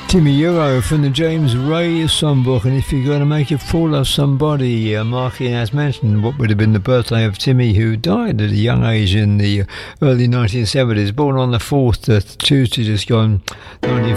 Timmy Euro from the James Ray songbook, and if you're going to make a fool of somebody, marking, as mentioned, what would have been the birthday of Timmy, who died at a young age in the early 1970s, born on the 4th, Tuesday just gone, 19